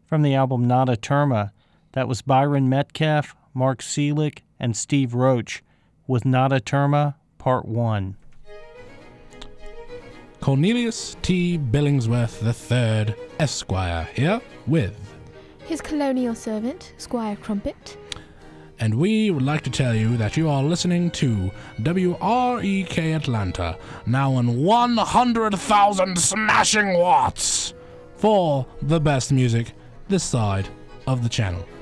from the album Nada Terma. That was Byron Metcalf, Mark Seelig, and Steve Roach with Nada Terma Part 1. Cornelius T. Billingsworth III, Esquire, here with his colonial servant, Squire Crumpet. And we would like to tell you that you are listening to WREK Atlanta, now on 100,000 smashing watts, for the best music this side of the channel.